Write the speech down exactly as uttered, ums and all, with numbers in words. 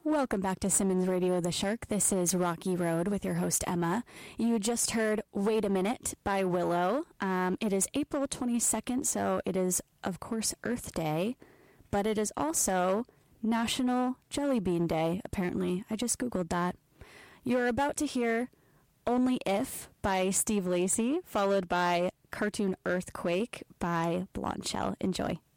Welcome back to Simmons Radio The Shark. This is Rocky Road with your host, Emma. You just heard Wait a Minute by Willow. Um, it is April twenty-second, so it is, of course, Earth Day, but it is also National Jelly Bean Day, apparently. I just Googled that. You're about to hear Only If by Steve Lacy, followed by Cartoon Earthquake by Blonde Shell. Enjoy.